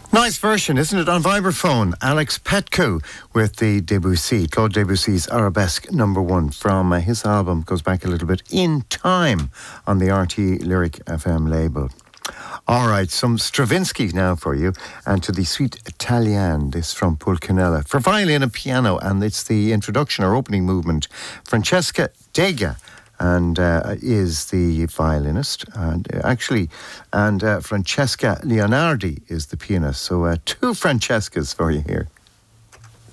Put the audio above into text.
Nice version, isn't it, on vibraphone? Alex Petco with the Debussy, Claude Debussy's Arabesque #1 from his album, goes back a little bit, In Time, on the RT Lyric FM label. All right, some Stravinsky now for you, and to the Suite Italienne, this from Pulcinella, for violin and piano, and it's the introduction or opening movement. Francesca Dega and is the violinist, and Francesca Leonardi is the pianist. So two Francescas for you here.